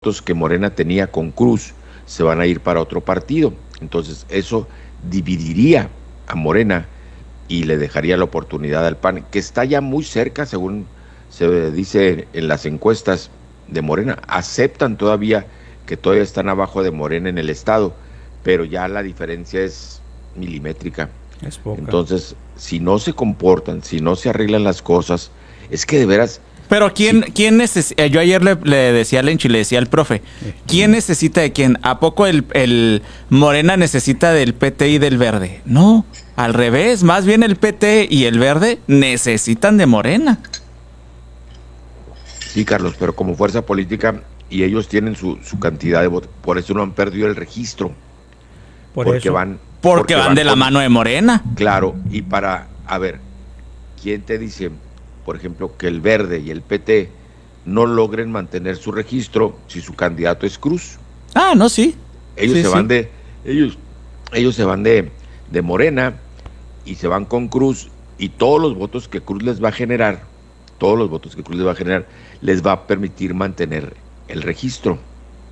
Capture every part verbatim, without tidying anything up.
votos que Morena tenía con Cruz se van a ir para otro partido. Entonces eso dividiría a Morena y le dejaría la oportunidad al P A N, que está ya muy cerca, según se dice en las encuestas de Morena. Aceptan todavía que todavía están abajo de Morena en el estado, pero ya la diferencia es milimétrica. Es poca. Entonces, si no se comportan, si no se arreglan las cosas, es que de veras... Pero ¿quién, sí. quién necesita? Yo ayer le, le decía a Lenchi, le decía al profe, ¿quién necesita de quién? ¿A poco el, el Morena necesita del P T y del Verde? No, al revés, más bien el P T y el Verde necesitan de Morena. Sí, Carlos, pero como fuerza política, y ellos tienen su, su cantidad de votos, por eso no han perdido el registro. Por porque eso. van... Porque, porque van, van de la con, mano de Morena. Claro, y para, a ver, ¿quién te dice, por ejemplo, que el Verde y el P T no logren mantener su registro si su candidato es Cruz? Ah, no, sí. Ellos sí, se sí. van de, ellos, ellos se van de, de Morena y se van con Cruz, y todos los votos que Cruz les va a generar, todos los votos que Cruz les va a generar, les va a permitir mantener el registro.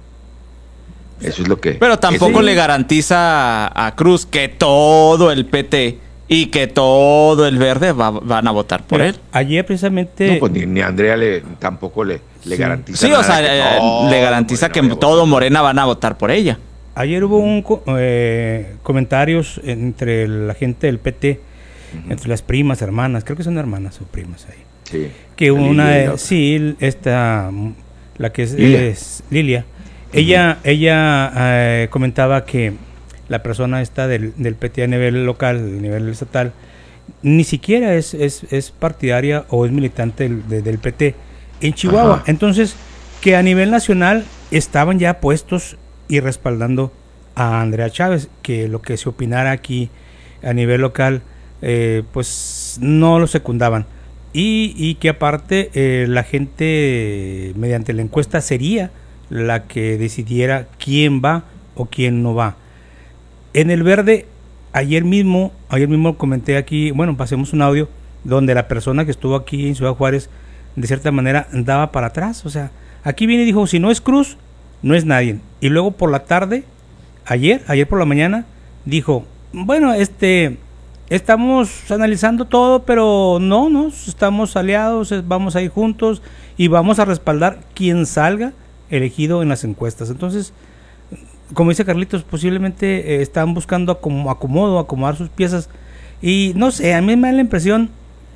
Eso es lo que... Pero tampoco eso, le garantiza a, a Cruz que todo el P T y que todo el Verde va, van a votar por Pero él. Ayer precisamente... No, pues ni, ni Andrea le, tampoco le, le Sí. garantiza Sí, nada o sea, que eh, todo le garantiza Morena que vaya a todo votar. Morena van a votar por ella. Ayer hubo un co- eh, comentarios entre la gente del P T, uh-huh. entre las primas, hermanas, creo que son hermanas o primas ahí. Sí. Que una, Lilia, eh, sí, esta, la que es Lilia, es Lilia ella, uh-huh. ella eh, comentaba que la persona esta del, del P T a nivel local, a nivel estatal, ni siquiera es, es, es partidaria o es militante del, de, del P T en Chihuahua. Ajá. Entonces, que a nivel nacional estaban ya puestos y respaldando a Andrea Chávez, que lo que se opinara aquí a nivel local, eh, pues no lo secundaban. Y, y que aparte eh, la gente, mediante la encuesta, sería la que decidiera quién va o quién no va. En el Verde, ayer mismo, ayer mismo comenté aquí, bueno, pasemos un audio donde la persona que estuvo aquí en Ciudad Juárez, de cierta manera, daba para atrás. O sea, aquí viene y dijo, si no es Cruz, no es nadie. Y luego por la tarde, ayer, ayer por la mañana, dijo, bueno, este, estamos analizando todo, pero no, no, estamos aliados, vamos a ir juntos y vamos a respaldar quien salga elegido en las encuestas. Entonces, como dice Carlitos, posiblemente eh, están buscando acom- acomodo, acomodar sus piezas. Y no sé, a mí me da la impresión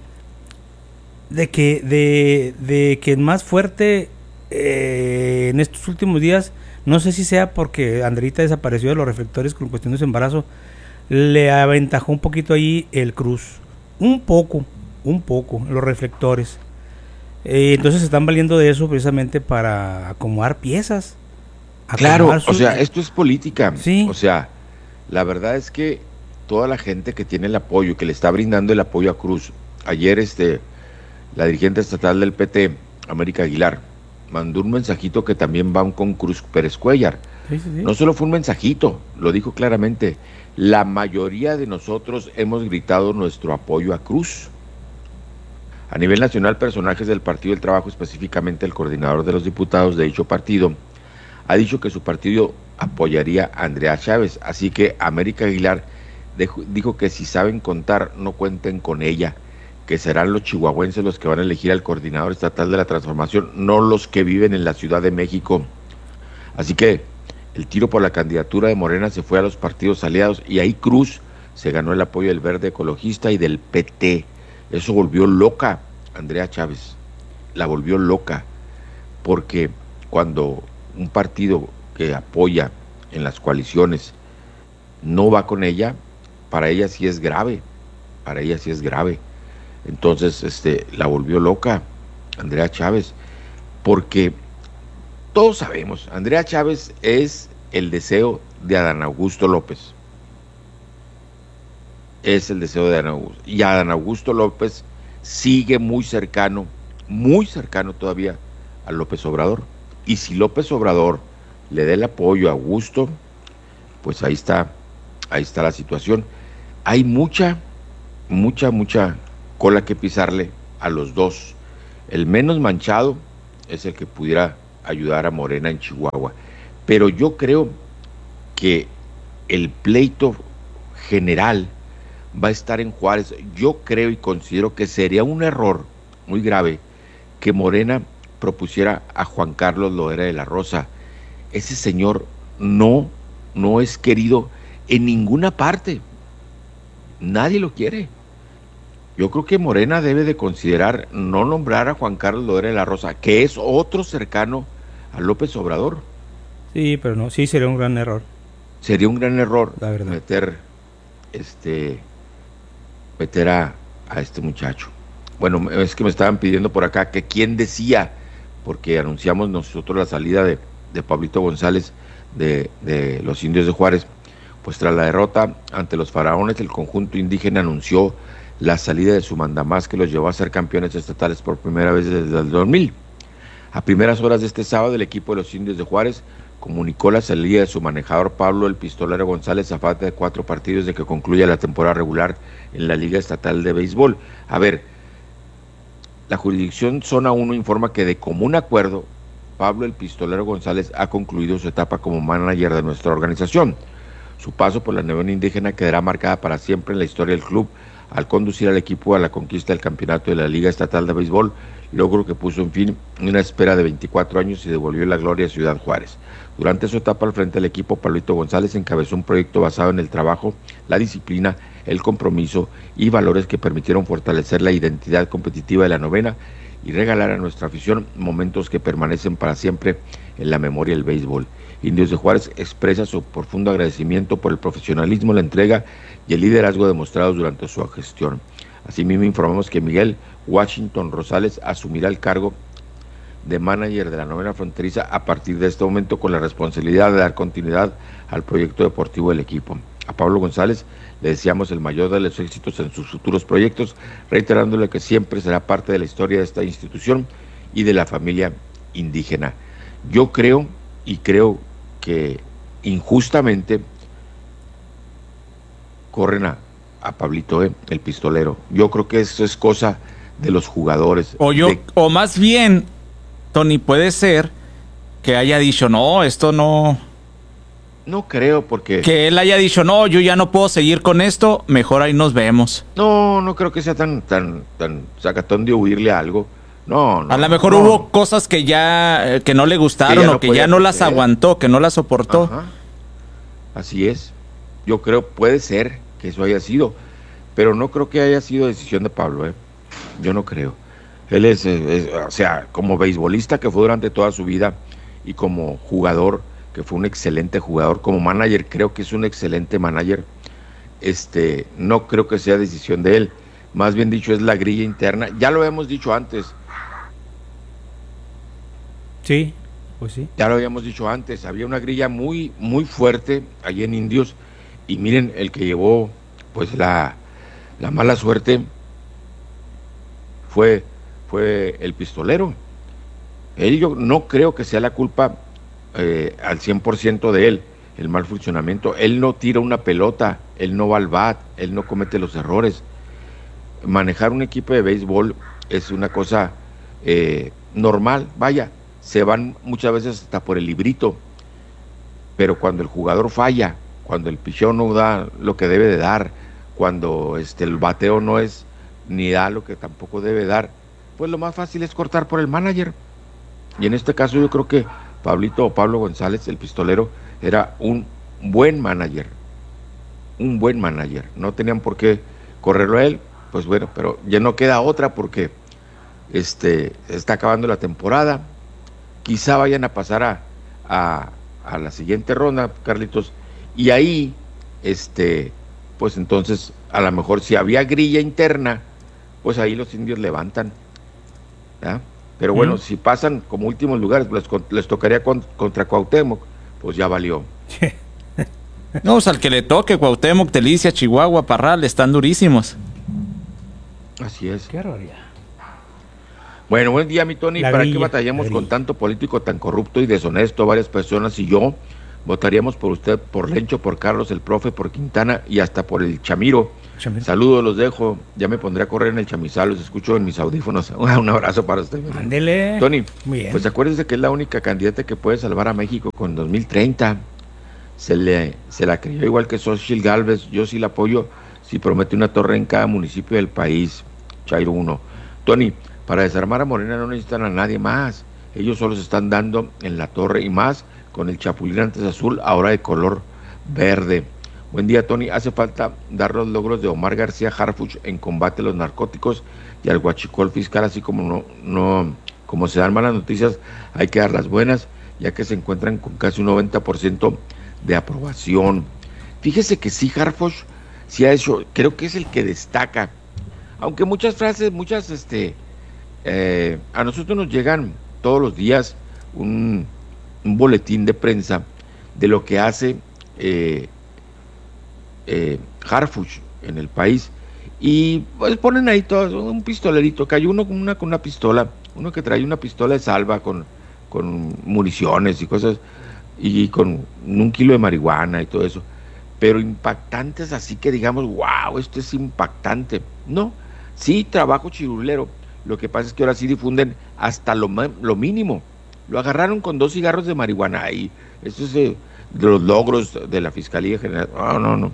de que, de, de que el más fuerte eh, en estos últimos días, no sé si sea porque Andreita desapareció de los reflectores con cuestión de su embarazo, le aventajó un poquito ahí el Cruz. Un poco, un poco, los reflectores. Eh, entonces se están valiendo de eso precisamente para acomodar piezas. Claro, acomodar su... o sea, esto es política. Sí. O sea, la verdad es que toda la gente que tiene el apoyo, que le está brindando el apoyo a Cruz, ayer este, la dirigente estatal del P T, América Aguilar, mandó un mensajito que también va con Cruz Pérez Cuellar. Sí, sí, sí. No solo fue un mensajito, lo dijo claramente, la mayoría de nosotros hemos gritado nuestro apoyo a Cruz. A nivel nacional, personajes del Partido del Trabajo, específicamente el coordinador de los diputados de dicho partido, ha dicho que su partido apoyaría a Andrea Chávez, así que América Aguilar dejo, dijo que si saben contar, no cuenten con ella, que serán los chihuahuenses los que van a elegir al coordinador estatal de la transformación, no los que viven en la Ciudad de México. Así que el tiro por la candidatura de Morena se fue a los partidos aliados y ahí Cruz se ganó el apoyo del Verde Ecologista y del P T. Eso volvió loca a Andrea Chávez, la volvió loca, porque cuando un partido que apoya en las coaliciones no va con ella, para ella sí es grave, para ella sí es grave. Entonces, este, la volvió loca Andrea Chávez, porque todos sabemos, Andrea Chávez es el deseo de Adán Augusto López. Es el deseo de Adán Augusto. Y Adán Augusto López sigue muy cercano, muy cercano todavía a López Obrador. Y si López Obrador le da el apoyo a Augusto, pues ahí está, ahí está la situación. Hay mucha, mucha, mucha cola que pisarle a los dos. El menos manchado es el que pudiera ayudar a Morena en Chihuahua. Pero yo creo que el pleito general va a estar en Juárez. Yo creo y considero que sería un error muy grave que Morena propusiera a Juan Carlos Loera de la Rosa. Ese señor no, no es querido en ninguna parte. Nadie lo quiere. Yo creo que Morena debe de considerar no nombrar a Juan Carlos Loera de la Rosa, que es otro cercano a López Obrador. Sí, pero no, sí sería un gran error. Sería un gran error la verdad. meter este meter a, a este muchacho. Bueno, es que me estaban pidiendo por acá que quién decía, porque anunciamos nosotros la salida de, de Pablito González de, de los Indios de Juárez. Pues tras la derrota ante los faraones, el conjunto indígena anunció la salida de su mandamás, que los llevó a ser campeones estatales por primera vez desde el dos mil. A primeras horas de este sábado, el equipo de los Indios de Juárez comunicó la salida de su manejador Pablo el Pistolero González a falta de cuatro partidos de que concluya la temporada regular en la Liga Estatal de Béisbol. A ver, la jurisdicción Zona uno informa que de común acuerdo, Pablo el Pistolero González ha concluido su etapa como manager de nuestra organización. Su paso por la Nevada Indígena quedará marcada para siempre en la historia del club al conducir al equipo a la conquista del campeonato de la Liga Estatal de Béisbol, logro que puso en fin una espera de veinticuatro años y devolvió la gloria a Ciudad Juárez. Durante su etapa al frente del equipo, Pablito González encabezó un proyecto basado en el trabajo, la disciplina, el compromiso y valores que permitieron fortalecer la identidad competitiva de la novena y regalar a nuestra afición momentos que permanecen para siempre en la memoria del béisbol. Indios de Juárez expresa su profundo agradecimiento por el profesionalismo, la entrega y el liderazgo demostrados durante su gestión. Asimismo, informamos que Miguel Washington Rosales asumirá el cargo de manager de la novena fronteriza a partir de este momento, con la responsabilidad de dar continuidad al proyecto deportivo del equipo. A Pablo González le deseamos el mayor de los éxitos en sus futuros proyectos, reiterándole que siempre será parte de la historia de esta institución y de la familia indígena. Yo creo y creo que injustamente corren a, a Pablito, eh, el pistolero. Yo creo que eso es cosa de los jugadores. O yo, de... o más bien, Tony, puede ser que haya dicho, no, esto no... No creo, porque... Que él haya dicho, no, yo ya no puedo seguir con esto, mejor ahí nos vemos. No, no creo que sea tan, tan, tan sacatón de huirle a algo. No, no. A lo mejor no. hubo cosas que ya, eh, que no le gustaron, que no o que ya no las hacer. aguantó, que no las soportó. Ajá. Así es. Yo creo, puede ser que eso haya sido, pero no creo que haya sido decisión de Pablo, ¿eh? Yo no creo. Él es, es, o sea, como beisbolista que fue durante toda su vida y como jugador, que fue un excelente jugador, como manager, creo que es un excelente manager. Este, no creo que sea decisión de él. Más bien dicho, es la grilla interna. Ya lo habíamos dicho antes. Sí, pues sí. Ya lo habíamos dicho antes. Había una grilla muy, muy fuerte allí en Indios. Y miren, el que llevó, pues, la, la mala suerte fue, fue el pistolero. Él, yo no creo que sea la culpa eh, al cien por ciento de él, el mal funcionamiento. Él no tira una pelota, él no va al bat, él no comete los errores. Manejar un equipo de béisbol es una cosa eh, normal, vaya, se van muchas veces hasta por el librito, pero cuando el jugador falla, cuando el picheo no da lo que debe de dar, cuando este, el bateo no es ni da lo que tampoco debe dar, pues lo más fácil es cortar por el manager. Y en este caso yo creo que Pablito o Pablo González, el pistolero, era un buen manager, un buen manager, no tenían por qué correrlo a él. Pues bueno, pero ya no queda otra porque este, está acabando la temporada. Quizá vayan a pasar a, a, a la siguiente ronda, Carlitos, y ahí, este, pues entonces, a lo mejor si había grilla interna, pues ahí los indios levantan, ¿ya? Pero bueno, mm. si pasan como últimos lugares, les, les tocaría con, contra Cuauhtémoc, pues ya valió. No, pues al que le toque, Cuauhtémoc, Delicia, Chihuahua, Parral, están durísimos. Así es. Qué barbaridad. Bueno, buen día, mi Tony. La ¿Para grilla, qué batallamos con tanto político tan corrupto y deshonesto? Varias personas y yo votaríamos por usted, por Lencho, por Carlos, el profe, por Quintana y hasta por el Chamiro. Chamizal. Saludos, los dejo. Ya me pondré a correr en el chamizal, los escucho en mis audífonos. Un abrazo para usted. Ándele. Tony, Muy bien. pues acuérdese que es la única candidata que puede salvar a México con dos mil treinta. Se, le, se la creyó igual que Xochitl Gálvez. Yo sí la apoyo si promete una torre en cada municipio del país. Chairo uno. Tony, para desarmar a Morena no necesitan a nadie más. Ellos solo se están dando en la torre y más con el chapulín antes azul, ahora de color verde. Buen día, Tony. Hace falta dar los logros de Omar García Harfuch en combate a los narcóticos y al huachicol fiscal, así como no, no, como se dan malas noticias, hay que dar las buenas, ya que se encuentran con casi un noventa por ciento de aprobación. Fíjese que sí, Harfuch sí ha hecho, creo que es el que destaca, aunque muchas frases, muchas, este, eh, a nosotros nos llegan todos los días un, un boletín de prensa de lo que hace eh, eh, Harfuch en el país, y pues ponen ahí todo, un pistolerito, que hay uno con una, con una pistola, uno que trae una pistola de salva con, con municiones y cosas, y con un kilo de marihuana y todo eso, pero impactantes así que digamos, wow, esto es impactante. No, sí, trabajo chirulero, lo que pasa es que ahora sí difunden hasta lo, lo mínimo. Lo agarraron con dos cigarros de marihuana y eso es eh, de los logros de la Fiscalía General. No, no, no.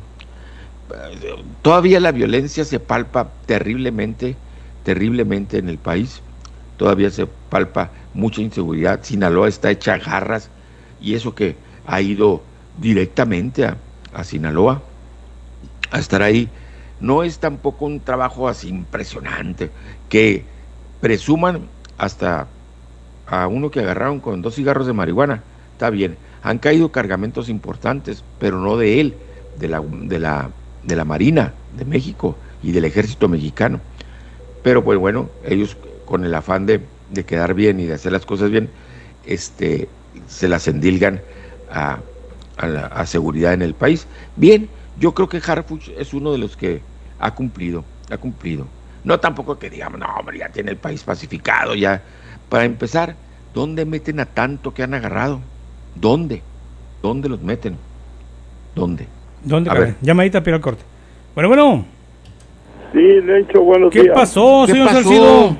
Todavía la violencia se palpa terriblemente, terriblemente en el país. Todavía se palpa mucha inseguridad. Sinaloa está hecha garras, y eso que ha ido directamente a, a Sinaloa a estar ahí. No es tampoco un trabajo así impresionante, que presuman hasta a uno que agarraron con dos cigarros de marihuana. Está bien, han caído cargamentos importantes, pero no de él, de la, de la, de la Marina de México y del Ejército Mexicano. Pero pues bueno, ellos con el afán de, de quedar bien y de hacer las cosas bien, este, se las endilgan a, a, la, a seguridad en el país. Bien, yo creo que Harfuch es uno de los que ha cumplido, ha cumplido. No tampoco que digamos, no, hombre, ya tiene el país pacificado, ya. Para empezar, ¿dónde meten a tanto que han agarrado? ¿Dónde? ¿Dónde los meten? ¿Dónde? ¿Dónde, cabrón? Llamadita para el corte. Bueno, bueno. Sí, Lencho, buenos ¿Qué días. pasó, ¿Qué señor pasó? Salcido?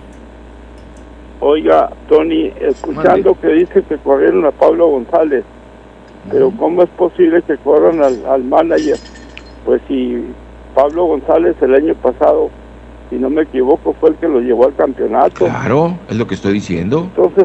Oiga, Tony, escuchando Mande. que dice que corrieron a Pablo González, pero ¿cómo es posible que corran al, al manager? Pues si Pablo González el año pasado, si no me equivoco, fue el que lo llevó al campeonato. Claro, es lo que estoy diciendo. Entonces,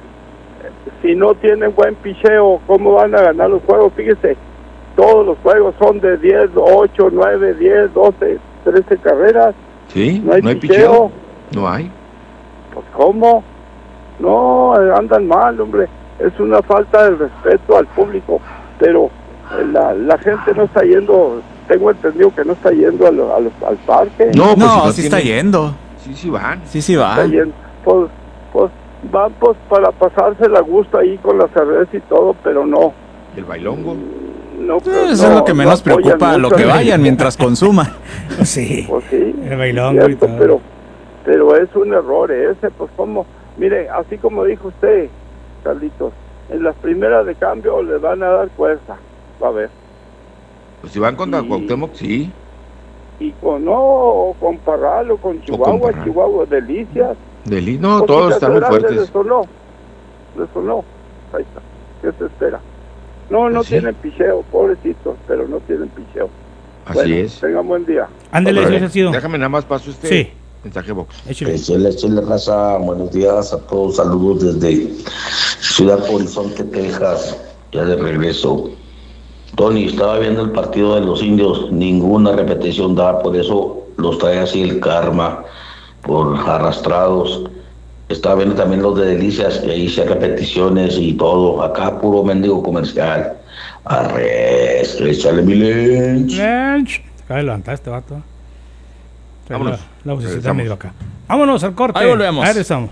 si no tienen buen picheo, ¿cómo van a ganar los juegos? Fíjese, todos los juegos son de diez, ocho, nueve, diez, doce, trece carreras. Sí, No hay, no hay picheo. picheo. No hay. Pues ¿cómo? No, andan mal, hombre. Es una falta de respeto al público, pero la, la gente no está yendo, tengo entendido que no está yendo a lo, a los, al parque. No, pues No, si no sí está tienen- yendo. Sí, sí van. Sí, sí Está va. yendo. Pues, pues van pues para pasársela a gusto ahí con la cerveza y todo, pero no. El bailongo. no Eso creo- es no, lo que menos no apoyan preocupa, lo mucho que a- vayan mientras consuman. Sí. Pues sí, El bailongo y cierto, todo. pero, pero es un error ese, pues como, mire, así como dijo usted, Carlitos, en las primeras de cambio le van a dar fuerza, va a ver. Pues si van contra Y- Cuauhtémoc, sí. Y con, no, o con Parral o con Chihuahua, Parral. Chihuahua, Delicias. Deli- No, Porque todos a están muy Grande Le fuertes. sonó, le sonó, ahí está, ¿qué se espera? No, no Pues sí. tienen picheo, pobrecitos, pero no tienen picheo. Así Bueno, es. tengan buen día. Ándele, Órale, señor Salcido. Déjame nada más paso este Sí. mensaje box. Échale. Échale, échale, raza. Buenos días a todos. Saludos desde Ciudad Horizonte, Texas. Ya de regreso. Tony, estaba viendo el partido de los indios. Ninguna repetición da, por eso los trae así el karma, por arrastrados. Estaba viendo también los de Delicias, que hice repeticiones y todo. Acá puro mendigo comercial. Arres, échale mi lench. Lench. Acaba de levantar este vato. Trae Vámonos. La, la vocecita Regresamos. medio acá. Vámonos al corte. Ahí volvemos. Ahí regresamos.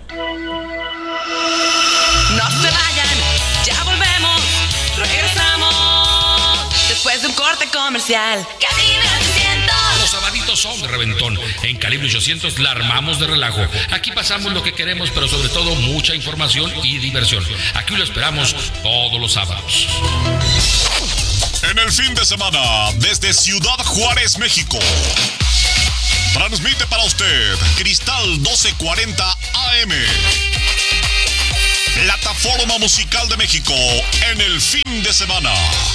No se vayan, ya volvemos, regresamos después de un corte comercial. Cadena ochocientos. Los sabaditos son de reventón. En Calibre ochocientos la armamos de relajo. Aquí pasamos lo que queremos, pero sobre todo mucha información y diversión. Aquí lo esperamos todos los sábados. En el fin de semana, desde Ciudad Juárez, México. Transmite para usted Cristal doce cuarenta A M, plataforma musical de México en el fin de semana.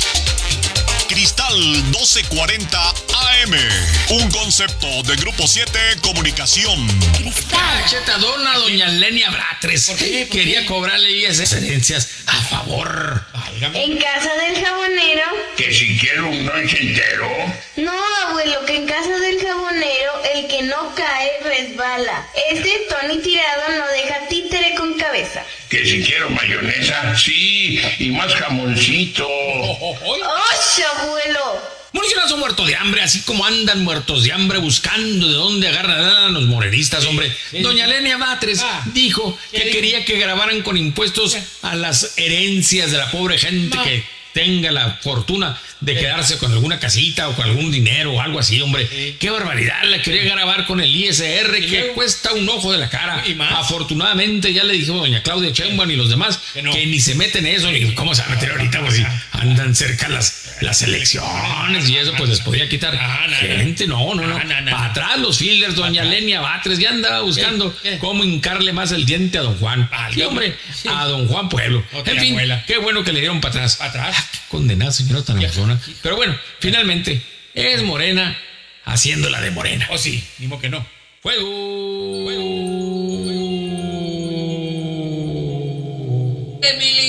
Cristal doce cuarenta A M, un concepto de Grupo siete Comunicación. Cristal. Chetadona, doña Lenia Batres. ¿Por qué? Quería cobrarle ahí esas herencias a favor. Válgame. En casa del jabonero. Que si quiero un lonche entero. No, abuelo, que en casa del jabonero el que no cae resbala. Este Tony Tirado no deja títere con cabeza. Que si quiero mayonesa, sí, y más jamoncito. ¡Ocho, abuelo! Municionazo muerto de hambre, así como andan muertos de hambre buscando de dónde agarran a los morenistas, sí, hombre. Sí, Doña sí. Lenia Batres ah, dijo que dijo? quería que grabaran con impuestos a las herencias de la pobre gente no. que tenga la fortuna de sí. quedarse con alguna casita o con algún dinero o algo así, hombre. Sí. Qué barbaridad, la quería grabar con el I S R, que luego? cuesta un ojo de la cara. ¿Y más? Afortunadamente ya le dijo doña Claudia Sheinbaum y los demás que, no. que ni se meten en eso, ni cómo se van a meter ahorita, pues si andan cerca las, las elecciones y eso, pues les podría quitar ah, no, gente. No, no, no. Ah, no, no. Para atrás los fielders, doña Lenia Batres ya andaba buscando ¿Qué? ¿Qué? cómo hincarle más el diente a don Juan. Ah, sí, hombre, sí. a don Juan Pueblo. Otra en fin, abuela. Qué bueno que le dieron para atrás. ¿Para atrás? Ah, condenada señora tan persona. Pero bueno, finalmente es Morena haciéndola de Morena. Oh, sí, mismo que no. Fuego. Fuego.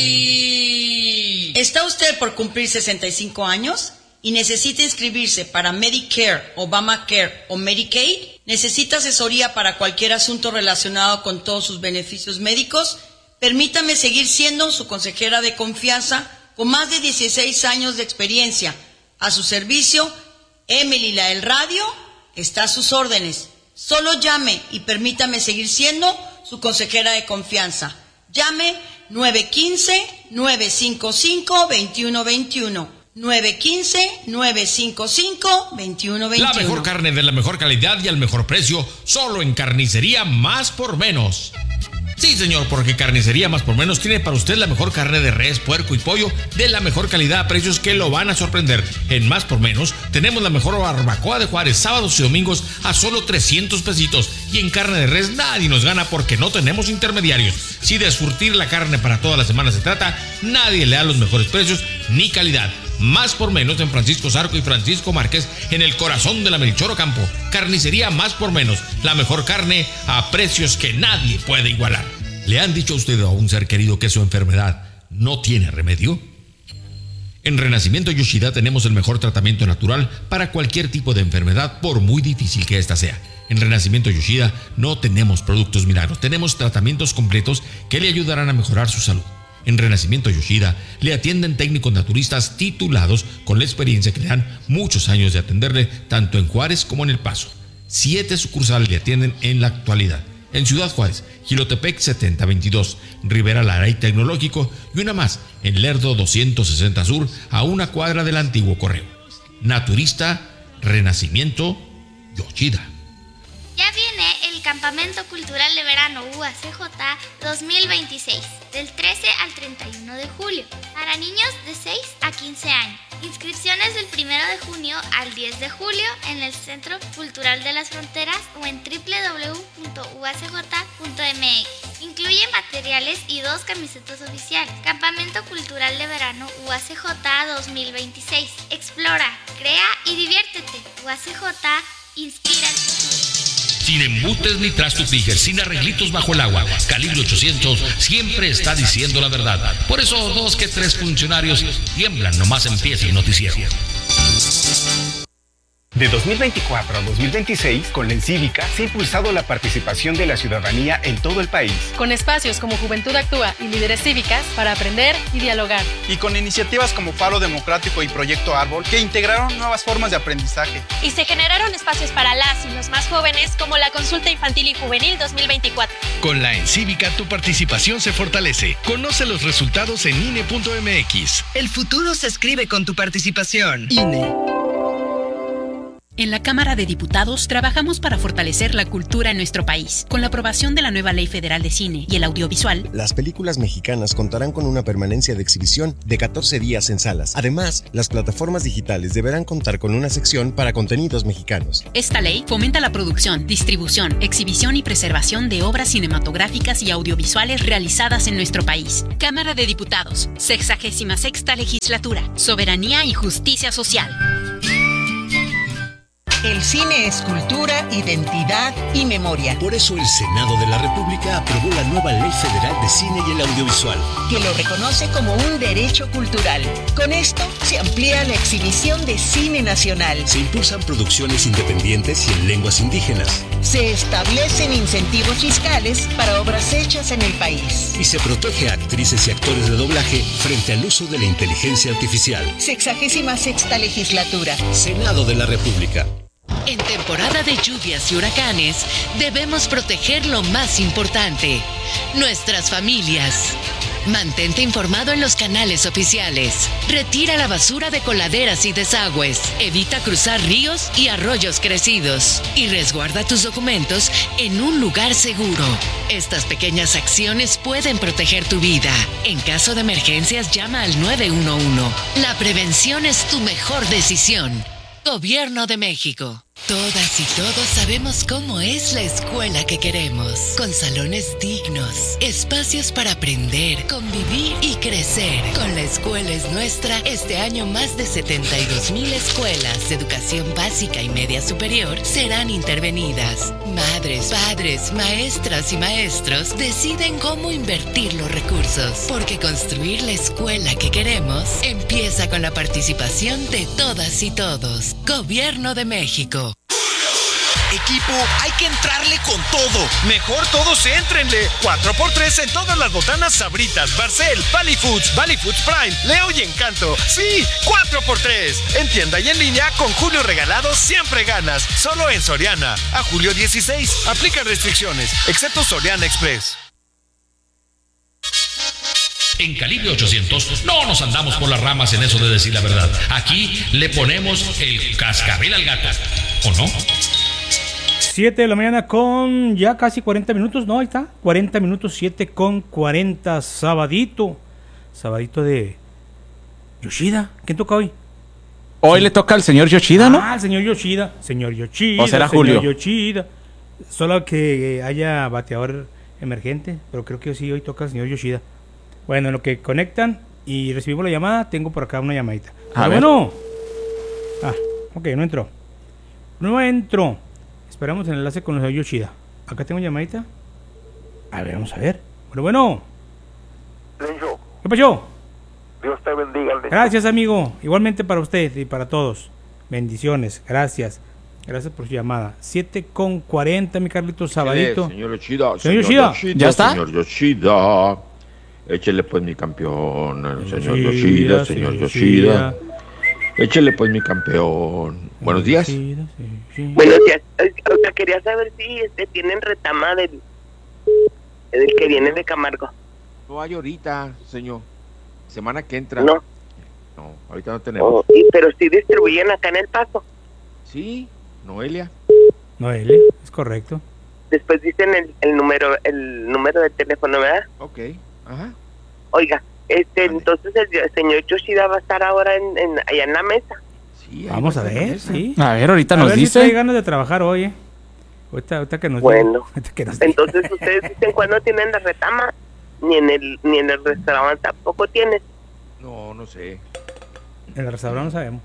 Emily. ¿Está usted por cumplir sesenta y cinco años y necesita inscribirse para Medicare, Obamacare o Medicaid? ¿Necesita asesoría para cualquier asunto relacionado con todos sus beneficios médicos? Permítame seguir siendo su consejera de confianza con más de dieciséis años de experiencia. A su servicio, Emily la del radio está a sus órdenes. Solo llame y permítame seguir siendo su consejera de confianza. Llame nueve uno cinco, nueve cinco cinco, dos uno dos uno. nueve uno cinco, nueve cinco cinco, dos uno dos uno. La mejor carne de la mejor calidad y al mejor precio, solo en Carnicería Más por Menos. Sí, señor, porque Carnicería Más por Menos tiene para usted la mejor carne de res, puerco y pollo de la mejor calidad a precios que lo van a sorprender. En Más por Menos tenemos la mejor barbacoa de Juárez, sábados y domingos a solo trescientos pesitos. Y en carne de res nadie nos gana porque no tenemos intermediarios. Si de surtir la carne para toda la semana se trata, nadie le da los mejores precios ni calidad. Más por Menos en Francisco Zarco y Francisco Márquez, en el corazón de la Melchor Ocampo. Carnicería Más por Menos, la mejor carne a precios que nadie puede igualar. ¿Le han dicho a usted a un ser querido que su enfermedad no tiene remedio? En Renacimiento Yoshida tenemos el mejor tratamiento natural para cualquier tipo de enfermedad, por muy difícil que ésta sea. En Renacimiento Yoshida no tenemos productos milagros, tenemos tratamientos completos que le ayudarán a mejorar su salud. En Renacimiento Yoshida le atienden técnicos naturistas titulados con la experiencia que le dan muchos años de atenderle tanto en Juárez como en El Paso. Siete sucursales le atienden en la actualidad. En Ciudad Juárez, Jilotepec setenta veintidós, Rivera Lara y Tecnológico, y una más en Lerdo doscientos sesenta Sur, a una cuadra del antiguo correo. Naturista Renacimiento Yoshida. Ya viene el Campamento Cultural de Verano U A C J dos mil veintiséis, del trece al treinta y uno de julio, para niños de seis a quince años. Inscripciones del primero de junio al diez de julio en el Centro Cultural de las Fronteras o en doble u doble u doble u punto u a c j punto m x. Incluye materiales y dos camisetas oficiales. Campamento Cultural de Verano U A C J dos mil veintiséis. Explora, crea y diviértete. U A C J inspira el futuro. Sin embutes ni trastos Tiger, sin arreglitos bajo el agua. Calibre ochocientos siempre está diciendo la verdad. Por eso dos que tres funcionarios tiemblan nomás empieza el noticiero. De dos mil veinticuatro a dos mil veintiséis, con la Encívica se ha impulsado la participación de la ciudadanía en todo el país. Con espacios como Juventud Actúa y Líderes Cívicas para aprender y dialogar. Y con iniciativas como Faro Democrático y Proyecto Árbol que integraron nuevas formas de aprendizaje. Y se generaron espacios para las y los más jóvenes como la Consulta Infantil y Juvenil dos mil veinticuatro. Con la Encívica tu participación se fortalece. Conoce los resultados en I N E punto m x. El futuro se escribe con tu participación. I N E. En la Cámara de Diputados trabajamos para fortalecer la cultura en nuestro país. Con la aprobación de la nueva Ley Federal de Cine y el Audiovisual, las películas mexicanas contarán con una permanencia de exhibición de catorce días en salas. Además, las plataformas digitales deberán contar con una sección para contenidos mexicanos. Esta ley fomenta la producción, distribución, exhibición y preservación de obras cinematográficas y audiovisuales realizadas en nuestro país. Cámara de Diputados, sexagésima sexta legislatura, soberanía y justicia social. El cine es cultura, identidad y memoria. Por eso el Senado de la República aprobó la nueva Ley Federal de Cine y el Audiovisual, que lo reconoce como un derecho cultural. Con esto se amplía la exhibición de cine nacional. Se impulsan producciones independientes y en lenguas indígenas. Se establecen incentivos fiscales para obras hechas en el país. Y se protege a actrices y actores de doblaje frente al uso de la inteligencia artificial. Sexagésima sexta legislatura. Senado de la República. En temporada de lluvias y huracanes, debemos proteger lo más importante, nuestras familias. Mantente informado en los canales oficiales. Retira la basura de coladeras y desagües. Evita cruzar ríos y arroyos crecidos. Y resguarda tus documentos en un lugar seguro. Estas pequeñas acciones pueden proteger tu vida. En caso de emergencias, llama al nueve uno uno. La prevención es tu mejor decisión. Gobierno de México. Todas y todos sabemos cómo es la escuela que queremos, con salones dignos, espacios para aprender, convivir y crecer. Con La Escuela es Nuestra, este año más de setenta y dos mil escuelas de educación básica y media superior serán intervenidas. Madres, padres, maestras y maestros deciden cómo invertir los recursos, porque construir la escuela que queremos empieza con la participación de todas y todos. Gobierno de México. Equipo, hay que entrarle con todo. Mejor todos éntrenle. cuatro por tres en todas las botanas Sabritas, Barcel, Valley Foods, Valley Foods Prime, Leo y Encanto. Sí, cuatro por tres. En tienda y en línea, con Julio Regalado siempre ganas. Solo en Soriana. A julio dieciséis. Aplica restricciones, excepto Soriana Express. En Calibre ochocientos no nos andamos por las ramas en eso de decir la verdad. Aquí le ponemos el cascabel al gato. ¿O no? siete de la mañana con ya casi cuarenta minutos, ¿no? Ahí está, cuarenta minutos, siete con cuarenta, sabadito, sabadito de Yoshida. ¿Quién toca hoy? Hoy sí. Le toca al señor Yoshida, ¿no? Ah, el señor Yoshida, señor Yoshida. ¿O será señor Julio? Yoshida. Solo que haya bateador emergente, pero creo que sí, hoy toca el señor Yoshida. Bueno, en lo que conectan y recibimos la llamada, tengo por acá una llamadita. A ver. Bueno. Ah, ok, no entró. No entró. Esperamos el enlace con el señor Yoshida. Acá tengo llamadita. A ver, vamos a ver. Bueno, bueno. Lencho. ¿Qué pasó? Dios te bendiga, Lencho. Gracias, amigo. Igualmente para usted y para todos. Bendiciones. Gracias. Gracias por su llamada. siete con cuarenta, mi Carlitos, sabadito. Señor Yoshida. Señor Yoshida. ¿Ya está? Señor Yoshida. Échele pues mi campeón. Señor Yoshida, señor Yoshida. Échele pues mi campeón. Buenos días. Sí, sí, sí. Buenos días. O sea, quería saber si este tienen retama del, del que viene de Camargo. No hay ahorita, señor. Semana que entra. No. No, ahorita no tenemos. Oh, y, pero sí distribuyen acá en El Paso. Sí, Noelia. Noelia, es correcto. Después dicen el, el número el número de teléfono, ¿verdad? Ok, ajá. Oiga, este, vale. Entonces el, el señor Yoshida va a estar ahora en, en allá en la mesa. Sí, vamos a ver, sí. A ver, ahorita a nos ver dice. Si hay ganas de trabajar hoy, ¿eh? Ahorita, ahorita que nos Bueno, diga, que nos entonces diga. Ustedes dicen cuándo tienen la retama, ni en el ni en el restaurante tampoco tienen. No, no sé. En el restaurante no sabemos.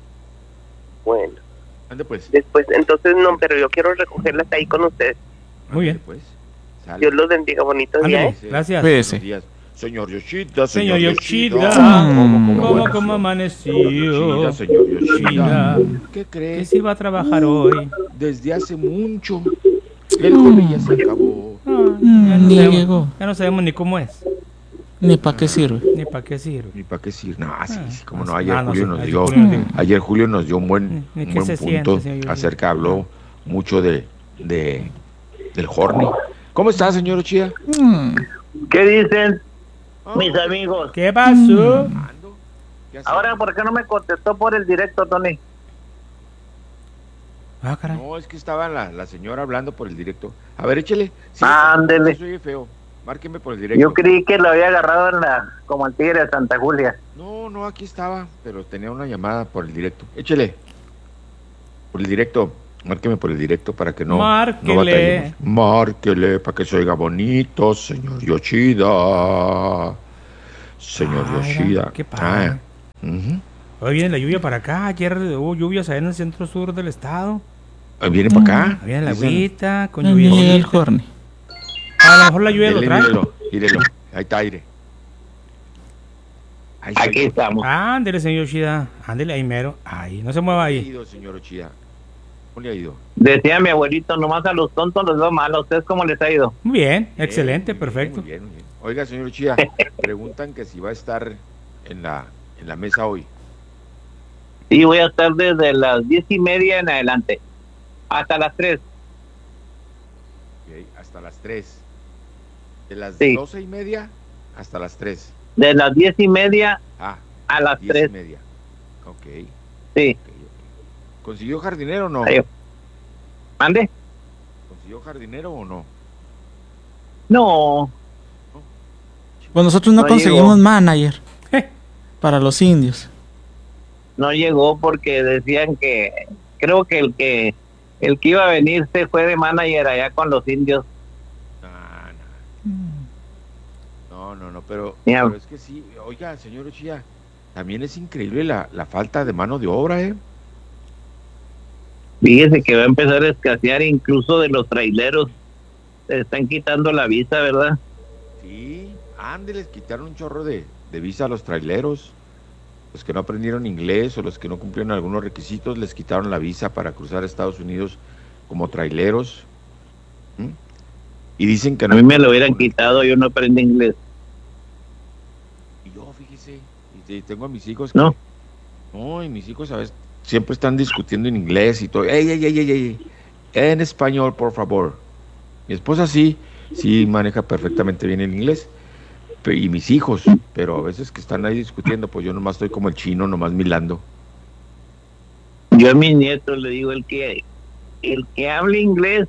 Bueno. Ande pues. Después, entonces no, pero yo quiero recogerlas ahí con ustedes. Muy bien. Pues. Dios los bendiga, bonito día, ¿eh? Gracias. Buenos días. Señor Yoshida, señor, señor Yoshida, Yoshida. ¿cómo, cómo, cómo amaneció? Yoshida, señor Yoshida. ¿Qué crees? Que se iba a trabajar uh, hoy. Desde hace mucho. El jueves ya se acabó. Ah, ya, no sabemos, ya no sabemos ni cómo es. Ni para qué sirve. Ni para qué sirve. Ni para qué sirve. No, sí, sí, como ah, no. Ayer ah, Julio no, nos sí, dio, Julio ayer Julio nos dio un buen, ni, ni un buen punto siente, acerca, habló mucho de, de del Horny. ¿Cómo está, señor Yoshida? ¿Qué dicen mis amigos? ¿Qué pasó? Ahora, ¿por qué no me contestó por el directo, Tony? Ah, caray. No, es que estaba la, la señora hablando por el directo. A ver, échele. Sí, Ándele. Soy feo. Márqueme por el directo. Yo creí que lo había agarrado en la, como el tigre de Santa Julia. No, no, aquí estaba, pero tenía una llamada por el directo. Échele. Por el directo. Márqueme por el directo para que no. Márquele. No batallemos. Márquele para que se oiga bonito, señor Yoshida. Señor Ah, Yoshida. qué padre. Ah, uh-huh. Hoy viene la lluvia para acá. Ayer hubo lluvias allá en el centro sur del estado. Hoy viene para acá. Viene la Dicen. agüita con No lluvia. llega el Horny. A lo mejor la lluvia lo Mírelo, trae. mírelo, mírelo. Ahí está aire. Ahí Aquí estamos. Ándele, señor Yoshida. Ándele ahí mero. Ahí, no se mueva ¿Cómo le ha ahí. ido, señor Yoshida? ¿Cómo le ha ido? Decía mi abuelito, nomás a los tontos les va mal. ¿A ustedes cómo les ha ido? Muy bien, Bien, excelente, muy bien, perfecto. muy bien, muy bien. Oiga, señor Yoshida, preguntan que si va a estar en la, en la mesa hoy. Sí, voy a estar desde las diez y media en adelante. Hasta las tres. Ok, hasta las tres. De las Sí. doce y media hasta las tres. De las diez y media Ah, a las diez tres. y media. Ok. Sí. ok, ok. ¿Consiguió jardinero o no? Ahí. ¿Mande? ¿Consiguió jardinero o no? No. Pues nosotros no, No conseguimos llegó. manager para los indios. No llegó porque decían que creo que el que el que iba a venir se fue de manager allá con los indios. No, no, no, pero, Ya. pero es que sí, oiga, señor Yoshida, también es increíble la, la falta de mano de obra, ¿eh? Fíjese que va a empezar a escasear incluso de los traileros. Se están quitando la visa, ¿verdad? Sí, ándeles, quitaron un chorro de, de visa a los traileros. Los que no aprendieron inglés o los que no cumplieron algunos requisitos, les quitaron la visa para cruzar a Estados Unidos como traileros. ¿Mm? Y dicen que A no. mí me lo hubieran quitado, yo no aprendí inglés. Y yo, fíjese, y te- tengo a mis hijos que... ¿No? No, y mis hijos, ¿sabes? Siempre están discutiendo en inglés y todo. ¡Ey, ey, ey, ey, ey! En español, por favor. Mi esposa sí, sí maneja perfectamente bien el inglés. Pe- Y mis hijos, pero a veces que están ahí discutiendo, pues yo nomás estoy como el chino, nomás milando. Yo a mis nietos le digo, el que el que hable inglés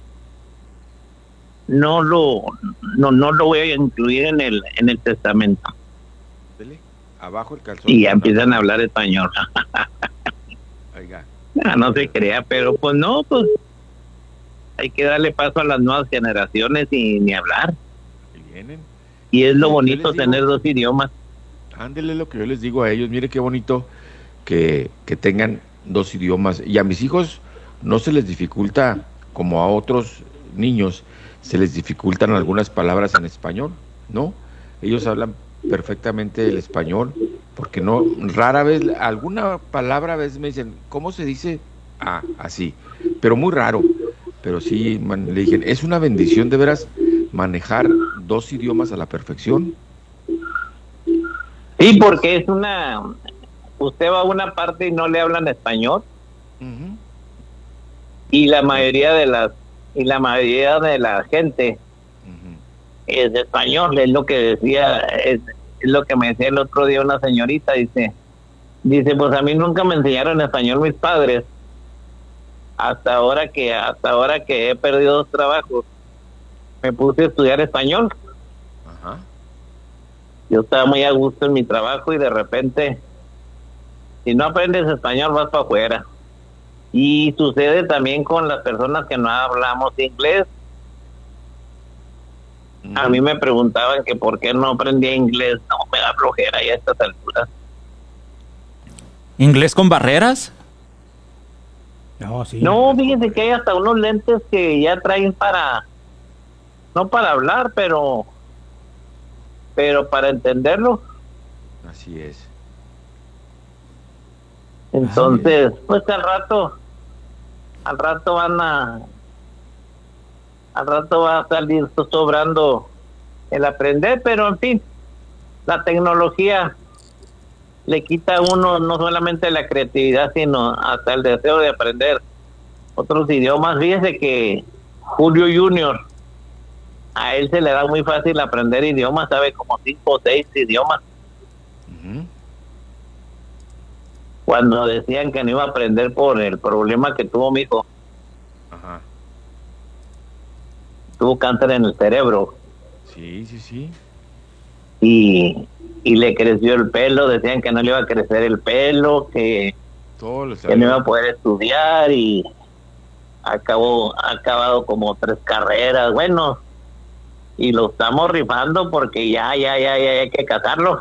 no lo no no lo voy a incluir en el en el testamento. Dele, abajo el calzón. Y ya empiezan a hablar español. Oiga, Ah, no se crea, pero pues no, pues hay que darle paso a las nuevas generaciones y ni hablar. y vienen. Y es lo Yo bonito les digo- tener dos idiomas. Ándele lo que yo les digo a ellos. Mire qué bonito que, que tengan dos idiomas. Y a mis hijos no se les dificulta, como a otros niños, se les dificultan algunas palabras en español, ¿no? Ellos hablan perfectamente el español, porque no, rara vez, alguna palabra a veces me dicen, ¿cómo se dice? Ah, así, pero muy raro. Pero sí, man, le dije, es una bendición de veras manejar dos idiomas a la perfección. Sí, porque es una... Usted va a una parte y no le hablan español. Ujú. Y la mayoría de las... Y la mayoría de la gente es de español. Es lo que decía... Es, es lo que me decía el otro día una señorita. Dice... Dice, pues a mí nunca me enseñaron español mis padres. Hasta ahora que... Hasta ahora que he perdido dos trabajos. Me puse a estudiar español. Ajá. Yo estaba muy a gusto en mi trabajo y de repente, si no aprendes español, vas para afuera. Y sucede también con las personas que no hablamos inglés. A mí me preguntaban que por qué no aprendía inglés. No, me da flojera ya a estas alturas. ¿Inglés con barreras? No, sí. No, fíjense que hay hasta unos lentes que ya traen para, no para hablar, pero, pero para entenderlo. Así es. Entonces, pues al rato, al rato van a, al rato va a salir sobrando el aprender, pero en fin, la tecnología le quita a uno no solamente la creatividad, sino hasta el deseo de aprender otros idiomas. Fíjese que Julio junior, a él se le da muy fácil aprender idiomas, sabe como cinco o seis idiomas. Ujú. Cuando decían que no iba a aprender por el problema que tuvo mi hijo, tuvo cáncer en el cerebro. Sí, sí, sí. Y, y le creció el pelo, decían que no le iba a crecer el pelo, que, Todo que no iba a poder estudiar y acabó, ha acabado como tres carreras, bueno, y lo estamos rifando porque ya, ya, ya, ya hay que casarlo.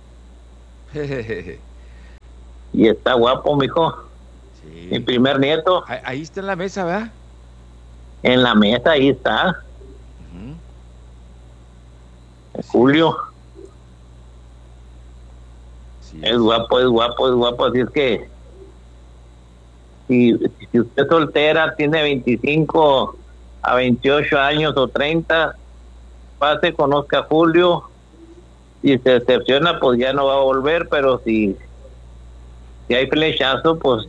Y está guapo, mijo. Sí. Mi primer nieto. Ahí, ahí está en la mesa, ¿verdad? En la mesa, ahí está. Uh-huh. Julio. Sí, es guapo, es guapo, es guapo. Así es que si, si usted es soltera, tiene veinticinco a veintiocho años o treinta, pase, conozca a Julio. Si se decepciona, pues ya no va a volver, pero si, si hay flechazo, pues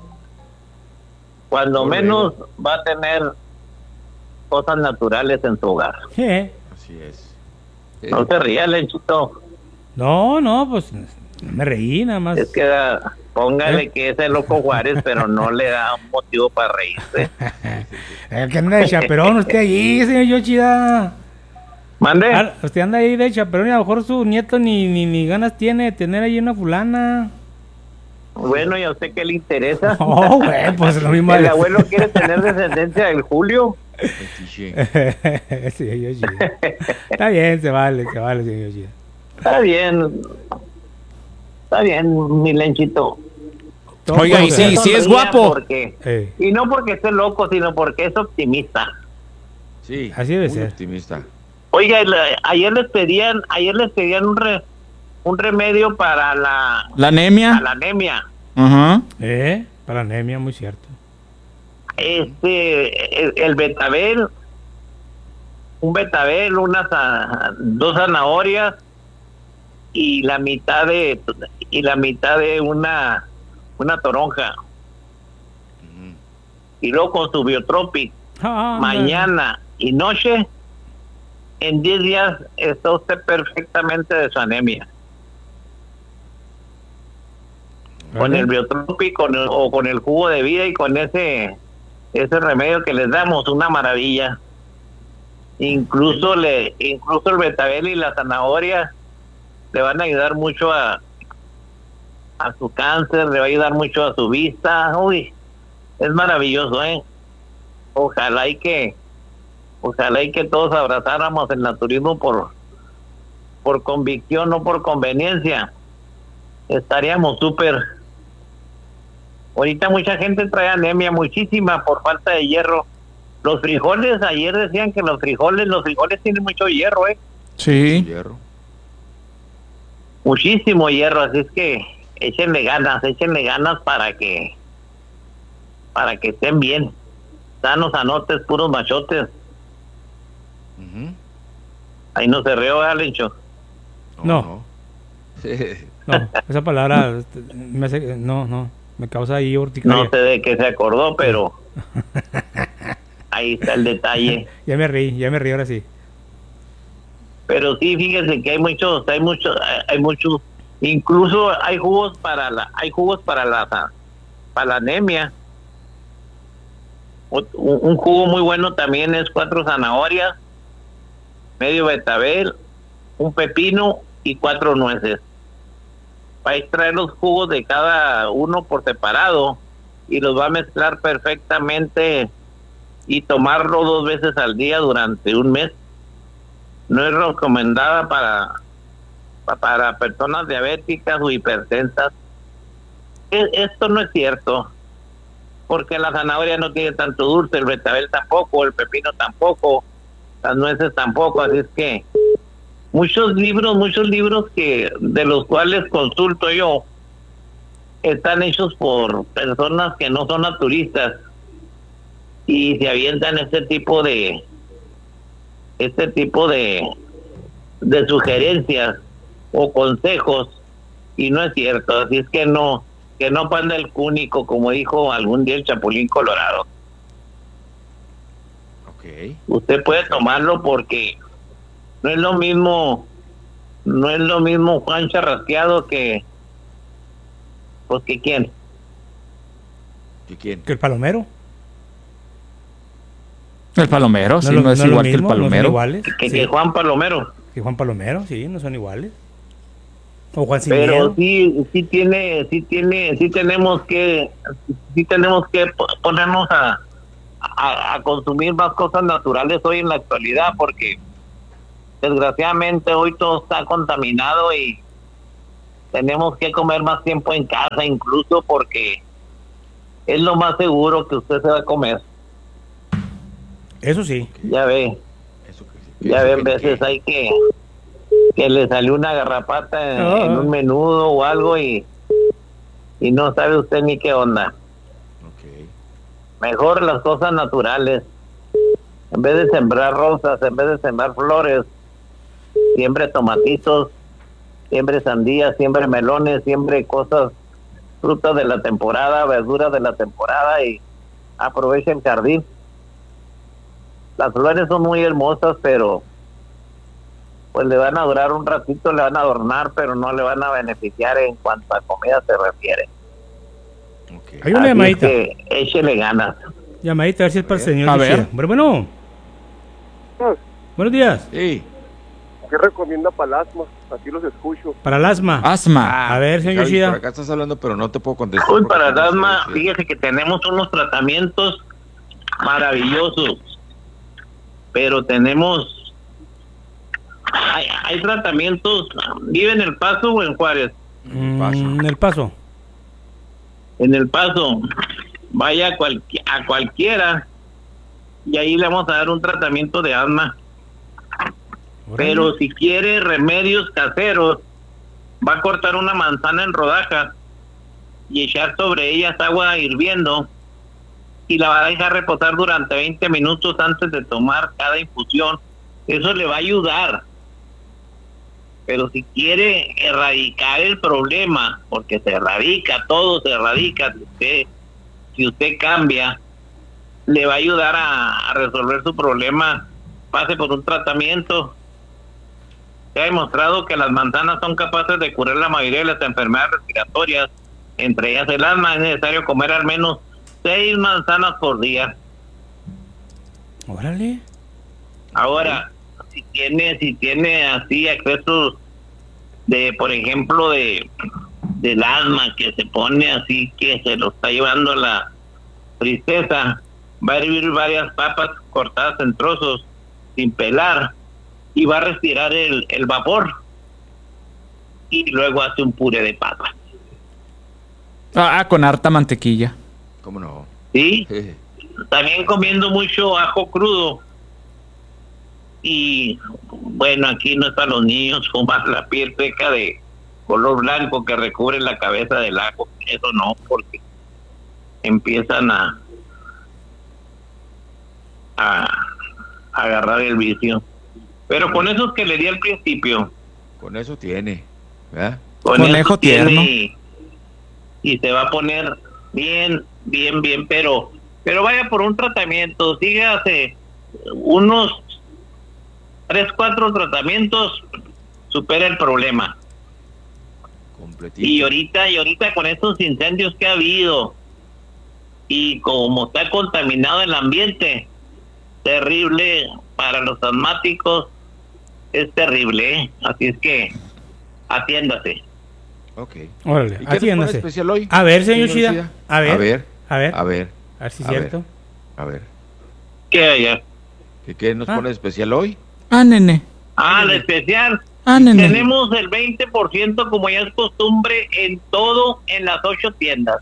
cuando Correcto. menos va a tener cosas naturales en su hogar. Sí. Así es. No se ría, Lenchito. No, no, pues no me reí nada más. Es que da, póngale ¿Eh? que es el Loco Juárez, pero no le da un motivo para reírse. El que anda de chaperón, usted allí, señor Yoshida. ¿Mande? Ah, usted anda ahí de chaperón y a lo mejor su nieto ni, ni, ni ganas tiene de tener ahí una fulana. Bueno, ¿y a usted qué le interesa? No, güey, pues lo mismo. El abuelo quiere tener descendencia del Julio. Sí, Yoshida. Está bien, se vale, se vale, señor Yoshida. Está bien. Está bien, mi Lenchito. Oiga, y sí, sí es guapo. Porque, Eh. y no porque esté loco, sino porque es optimista. Sí, así debe muy ser. optimista. Oiga, la- ayer les pedían, ayer les pedían un re- un remedio para la, La anemia. para la anemia. Ajá. Eh, para anemia, muy cierto. Este, el, el betabel, un betabel, unas za- dos zanahorias y la mitad de y la mitad de una una toronja. Y luego con su Biotropic, Ah, mañana y noche, en diez días está usted perfectamente de su anemia. Con el Biotropic con el- o con el jugo de vida y con ese ese remedio que les damos, una maravilla. Incluso le incluso el betabel y la zanahoria le van a ayudar mucho a a su cáncer, le va a ayudar mucho a su vista. Uy, es maravilloso, ¿eh? Ojalá y que ojalá y que todos abrazáramos el naturismo por por convicción, no por conveniencia. Estaríamos súper. Ahorita mucha gente trae anemia, muchísima, por falta de hierro. Los frijoles, ayer decían que los frijoles, los frijoles tienen mucho hierro, ¿eh? Sí. Hierro. Muchísimo hierro, así es que échenle ganas, échenle ganas para que para que estén bien. Sanos, anotes, puros machotes. Ujú. Ahí no se rió, Alencho. No. No, esa palabra este, me hace, no, no, me causa ahí urticaria. No sé de qué se acordó, pero ahí está el detalle. Ya me reí, ya me reí ahora sí. Pero sí, fíjense que hay muchos, hay muchos, hay muchos, incluso hay jugos para la, hay jugos para la, para la anemia. Un, un jugo muy bueno también es cuatro zanahorias, medio betabel, un pepino y cuatro nueces. Va a extraer los jugos de cada uno por separado y los va a mezclar perfectamente y tomarlo dos veces al día durante un mes. No es recomendada para para personas diabéticas o hipertensas. E- Esto no es cierto, porque la zanahoria no tiene tanto dulce, el betabel tampoco, el pepino tampoco, las nueces tampoco, así es que muchos libros, muchos libros que de los cuales consulto yo están hechos por personas que no son naturistas y se avientan este tipo de este tipo de de sugerencias o consejos y no es cierto, así es que no que no panda el cúnico, como dijo algún día el Chapulín Colorado. Ok. Usted puede tomarlo porque no es lo mismo no es lo mismo Juan Charrasqueado que pues que quién. ¿Y quién? ¿Que el palomero? El Palomero, No sí, lo- no es no lo igual que el mismo, no son Palomero. iguales. Que, Sí. que Juan Palomero. Que Juan Palomero, sí, no son iguales. O Juan Sin Pero Miedo. sí, sí tiene, sí tiene, sí tenemos que, sí tenemos que po- ponernos a, a, a consumir más cosas naturales hoy en la actualidad, porque desgraciadamente hoy todo está contaminado y tenemos que comer más tiempo en casa, incluso porque es lo más seguro que usted se va a comer. Eso sí. Ya ve, ya ve, en veces hay que que le salió una garrapata en, Ah. en un menudo o algo y y no sabe usted ni qué onda. Mejor las cosas naturales. En vez de sembrar rosas, en vez de sembrar flores, siembre tomatitos, siembre sandías, siembre melones, siembre cosas, frutas de la temporada, verduras de la temporada y aproveche el jardín. Las flores son muy hermosas, pero pues le van a durar un ratito, le van a adornar, pero no le van a beneficiar en cuanto a comida se refiere. Hay una Así llamadita. es que échele ganas. Llamadita, a ver si es para el señor. A Yoshida. ver. Bueno, bueno. Buenos días. Sí. ¿Qué recomienda para el asma? Aquí los escucho. Para el asma. Asma. A ver, señor Javi, Yoshida. por acá estás hablando, pero no te puedo contestar. Hoy porque para el no sé asma, si- fíjese que tenemos unos tratamientos maravillosos, pero tenemos, hay, hay tratamientos, ¿vive en El Paso o en Juárez? Mm, En el paso. En El Paso, vaya a, cualqui- a cualquiera y ahí le vamos a dar un tratamiento de asma. Pero si quiere remedios caseros, va a cortar una manzana en rodajas y echar sobre ellas agua hirviendo y la va a dejar reposar durante veinte minutos antes de tomar cada infusión. Eso le va a ayudar. Pero si quiere erradicar el problema, porque se erradica, todo se erradica, si usted, si usted cambia, le va a ayudar a, a resolver su problema, pase por un tratamiento. Se ha demostrado que las manzanas son capaces de curar la mayoría de las enfermedades respiratorias, entre ellas el asma. Es necesario comer al menos seis manzanas por día. Órale. Ahora, si tiene, si tiene así excesos de, por ejemplo, de del asma, que se pone así, que se lo está llevando a la tristeza, va a hervir varias papas cortadas en trozos, sin pelar, y va a respirar el, el vapor, y luego hace un puré de papa. Ah, con harta mantequilla. ¿Cómo no? ¿Sí? También comiendo mucho ajo crudo. Y bueno, aquí no es para los niños fumar la piel seca de color blanco que recubre la cabeza del ajo. Eso no, porque empiezan a, a, a agarrar el vicio. Pero con esos que le di al principio, Con eso tiene. ¿Verdad? con Conejo eso tiene tierno. y, y se va a poner bien, bien, bien, pero pero vaya por un tratamiento, sígase unos tres, cuatro tratamientos, supera el problema. Y ahorita, y ahorita con estos incendios que ha habido y como está contaminado el ambiente, terrible para los asmáticos, es terrible, ¿eh? Así es que atiéndase. Ok. Órale, ¿Y qué nos pone atiéndase. especial hoy? A ver, señor señor Yoshida. Yoshida? A ver. A ver. A ver. A ver. A ver si es A ver. cierto. A ver. ¿Qué haya? ¿Qué, qué nos Ah. pone especial hoy? Ah, nene. Ah, la especial. Ah, nene. Tenemos el veinte por ciento como ya es costumbre en todo en las ocho tiendas.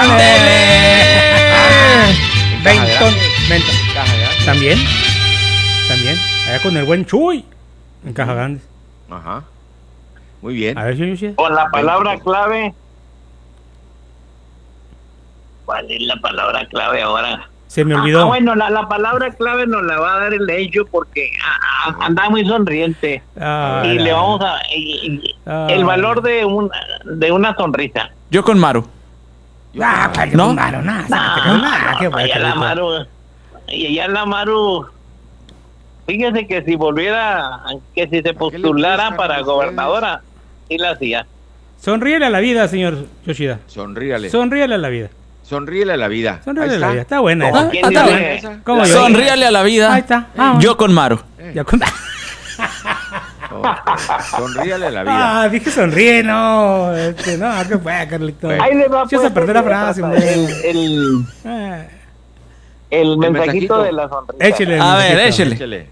Ventón, ventón. También. También. Allá con el buen Chuy. En Caja Grande. Ajá. Muy bien. A ver, señor Yoshida. Con la palabra clave. ¿Cuál es la palabra clave ahora? Se me olvidó. Ah, bueno, la, la palabra clave nos la va a dar el hecho porque ah, ah, anda muy sonriente. Ah, y la- le vamos a... y- y- Ah. el valor de, un, de una sonrisa. Yo con Maru. Ah, ¿cuál ¿No? Maru? Nada, Ah, sácate con nada, qué allá la bonito. Maru, y allá la Maru, fíjese que si volviera, que si se postulara prestan para ustedes? gobernadora, sí la hacía. Sonríele a la vida, señor Yoshida. Sonríale. Sonríele a la vida. Sonríele a la vida. Sonríele Ahí a la está. vida. Está buena ¿Cómo? esa. ¿Quién Ah, está dice buena. esa? ¿Cómo yo? Sonríale a la vida. Ahí está. Ah, Yo con Maru. Ya con- Sonríale a la vida. Ah, dije sonríe, no. Este, no, ¿qué fue, Carlito? Ahí le va, Echas pues, a perder la el- frase, el, hombre. el, Ah. el mensajito mensajito. de la sonrisa. Échele el A ver, mensajito. échele.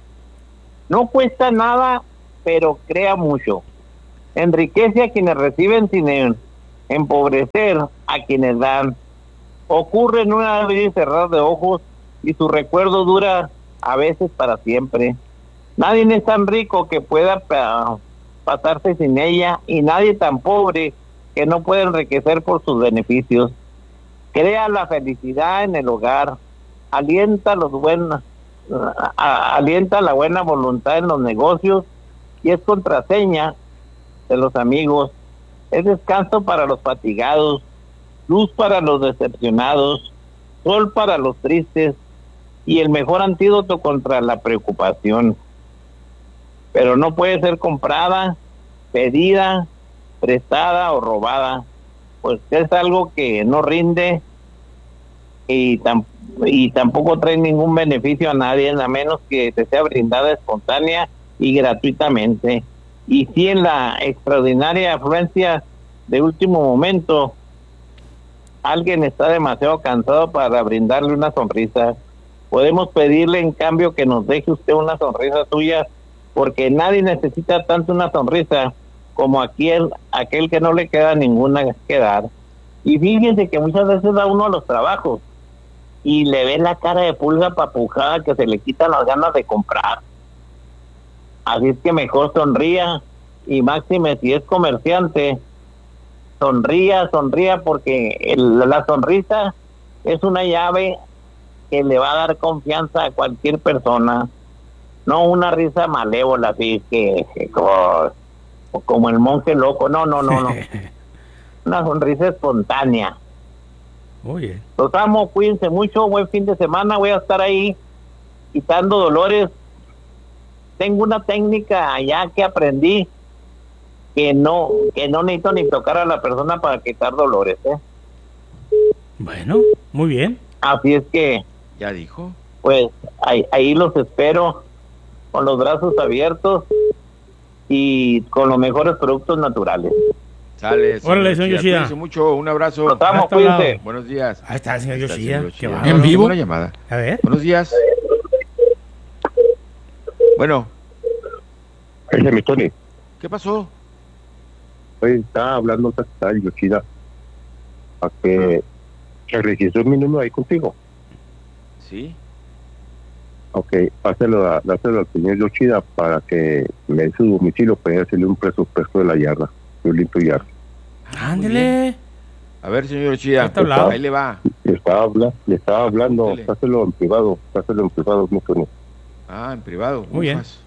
No cuesta nada, pero crea mucho. Enriquece a quienes reciben sin en- empobrecer a quienes dan. Ocurre en un abrir y cerrar de ojos y su recuerdo dura a veces para siempre. Nadie es tan rico que pueda pa- pasarse sin ella y nadie tan pobre que no pueda enriquecer por sus beneficios. Crea la felicidad en el hogar, alienta los buenos, a- a- alienta la buena voluntad en los negocios y es contraseña de los amigos. Es descanso para los fatigados, luz para los decepcionados, sol para los tristes y el mejor antídoto contra la preocupación. Pero no puede ser comprada, pedida, prestada o robada, pues es algo que no rinde y, tam- y tampoco trae ningún beneficio a nadie, a menos que te sea brindada espontánea y gratuitamente. Y si en la extraordinaria afluencia de último momento alguien está demasiado cansado para brindarle una sonrisa, podemos pedirle en cambio que nos deje usted una sonrisa suya, porque nadie necesita tanto una sonrisa como aquel, aquel que no le queda ninguna que dar. Y fíjense que muchas veces da uno a los trabajos y le ve la cara de pulga papujada que se le quitan las ganas de comprar. Así es que mejor sonría, y máxime si es comerciante, sonría, sonría, porque el- la sonrisa es una llave que le va a dar confianza a cualquier persona, no una risa malévola, así que, que como, como el monje loco, no, no, no, no, una sonrisa espontánea. Muy bien. Los amo, cuídense mucho, buen fin de semana, voy a estar ahí quitando dolores. Tengo una técnica allá que aprendí que no que no necesito ni tocar a la persona para quitar dolores, ¿eh? Bueno, muy bien. Así es que, Ya dijo. pues, ahí, ahí los espero con los brazos abiertos y con los mejores productos naturales. Sale. Órale, señor Yoshida. Cuídense mucho. Un abrazo. Los amo, Ya está hablado. cuídense. Buenos días. Ahí está el señor Ahí está el Yoshida. señor Qué Yoshida. bárbaro. ¿En vivo? Una llamada. A ver. Buenos días. Bueno, Ese es mi Tony. ¿qué pasó? Hoy estaba hablando tal Yoshida a que se registró mi número ahí contigo. Sí. Ok, páselo, a, dáselo al señor Yoshida para que me dé su domicilio para hacerle un presupuesto de la yarda. Yo limpio yarda. Ándele. A ver, señor Yoshida. Ahí está hablado. Ahí le va. Le estaba, habla, le estaba hablando, Dele. páselo en privado, páselo en privado, mi Tony. Ah, en privado. Muy bien. Ufas.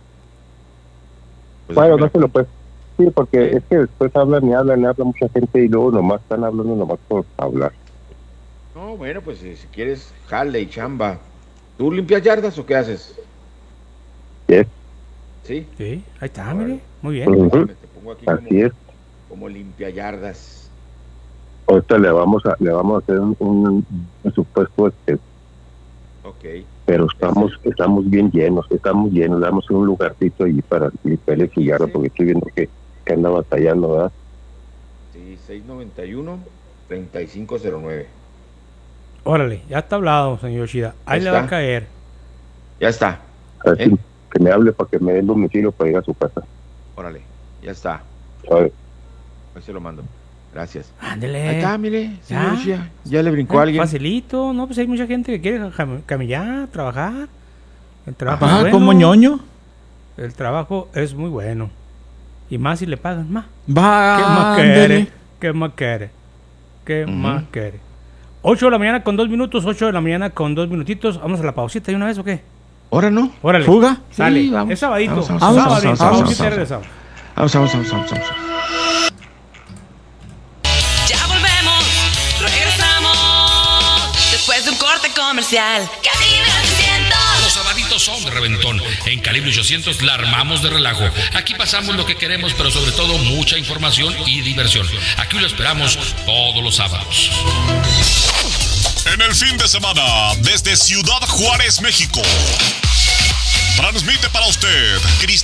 Pues Bueno, déjame- dáselo pues. Sí, porque ¿Sí? es que después hablan y hablan y habla mucha gente y luego nomás están hablando nomás por hablar. No, bueno, pues si, si quieres, jale y chamba. ¿Tú limpias yardas o qué haces? Yes. Sí. Sí, ahí está, mire. Muy bien. Ujú. Te pongo aquí Así como, es. como limpia yardas. Ahorita le vamos a le vamos a hacer un, un presupuesto, este, Ok. pero estamos estamos bien llenos, estamos llenos, le damos un lugarcito ahí para limpiarle su yarda, Sí. porque estoy viendo que, que anda batallando, ¿verdad? Sí, seis noventa y uno, treinta y cinco cero nueve. Órale, ya está hablado, señor Yoshida. Ahí Ahí le va a está. caer. Ya está. Así ¿Eh? que me hable para que me dé el domicilio para ir a su casa, Órale. Ya está. ¿sabes? Ahí se lo mando. Gracias. Ándele. Ahí está, mire. Ya. señor Yoshida. Ya le brincó Ah, alguien. Facilito, no, pues hay mucha gente que quiere jam- camillar, trabajar. El trabajo Ah, es bueno. como ñoño. El trabajo es muy bueno. Y más si le pagan más. Va. ¿Qué más ándele. quiere? ¿Qué más quiere? ¿Qué Ujú. más quiere? ocho de la mañana con dos minutos, ocho de la mañana con dos minutitos. Vamos a la pausita de una vez o qué? ¿Ahora no? Órale. ¿Fuga? Sale. Sí, vamos. Es sabadito. Vamos, vamos, Sábado, vamos, vamos, pausita vamos, y vamos. regresamos. Vamos, vamos, vamos, vamos, vamos. Ya volvemos, regresamos después de un corte comercial. Calibre ochocientos. Los sabaditos son de reventón. En Calibre ochocientos la armamos de relajo. Aquí pasamos lo que queremos, pero sobre todo mucha información y diversión. Aquí lo esperamos todos los sábados. En el fin de semana, desde Ciudad Juárez, México, transmite para usted Cristian